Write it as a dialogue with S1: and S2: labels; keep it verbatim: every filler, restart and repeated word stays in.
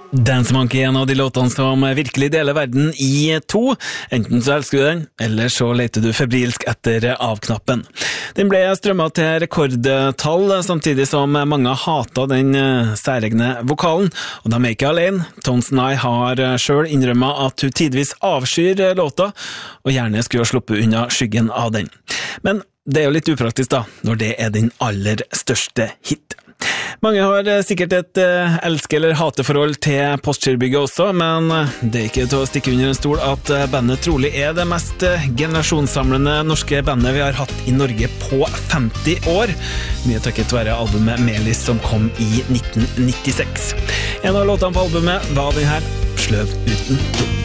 S1: Dance Monkey er en av de låtene som virkelig deler verden i to. Enten så elsker du den, eller så leter du febrilsk etter av-knappen. Den ble strømmet til rekordtall, samtidig som mange hatet den særegne vokalen. Og de er ikke alene. Tones and I har selv innrømmet at hun tidvis avskyr låta, og gjerne skulle ha sluppet unna skyggen av den. Men det er jo litt upraktisk da, når det er den aller største hit. Mange har sikkert et elske- eller hateforhold til Postgirobygget også, men det er ikke til å stikke under en stol at bandet trolig er det mest generasjonssamlende norske bandet vi har hatt i Norge på femti år. Mye takket være albumet Melis som kom i nitten nittiseks. En av låtene på albumet var den her, Sløv uten dop.